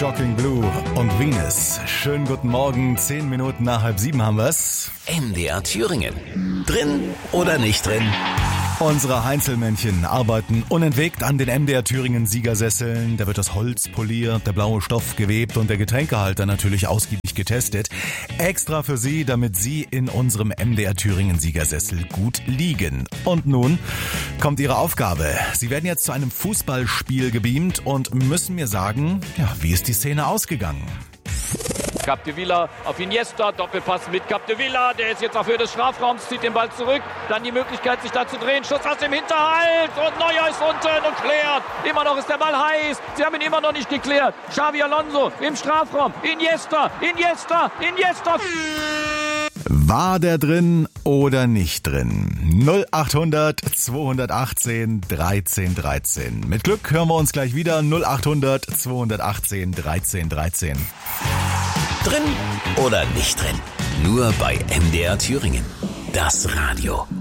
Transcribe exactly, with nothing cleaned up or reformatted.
Shocking Blue und Venus. Schönen guten Morgen, zehn Minuten nach halb sieben haben wir's. M D R Thüringen. Drin oder nicht drin? Unsere Heinzelmännchen arbeiten unentwegt an den M D R Thüringen Siegersesseln. Da wird das Holz poliert, der blaue Stoff gewebt und der Getränkehalter natürlich ausgiebig getestet. Extra für Sie, damit Sie in unserem M D R Thüringen Siegersessel gut liegen. Und nun kommt Ihre Aufgabe. Sie werden jetzt zu einem Fußballspiel gebeamt und müssen mir sagen, ja, wie ist die Szene ausgegangen? Capdevila auf Iniesta, Doppelpass mit Capdevila, der ist jetzt auf Höhe des Strafraums, zieht den Ball zurück, dann die Möglichkeit sich da zu drehen, Schuss aus dem Hinterhalt und Neuer ist unten und klärt, immer noch ist der Ball heiß, sie haben ihn immer noch nicht geklärt, Xabi Alonso im Strafraum, Iniesta, Iniesta, Iniesta. War der drin oder nicht drin? null achthundert zweihundertachtzehn dreizehn dreizehn. Mit Glück hören wir uns gleich wieder. null achthundert zweihundertachtzehn dreizehn dreizehn. Drin oder nicht drin? Nur bei M D R Thüringen. Das Radio.